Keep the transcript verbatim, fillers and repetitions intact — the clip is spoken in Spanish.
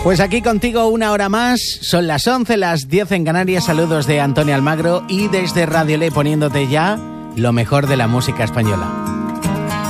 Pues aquí contigo una hora más, son las once, las diez en Canarias. Saludos de Antonio Almagro y desde Radio Le poniéndote ya lo mejor de la música española.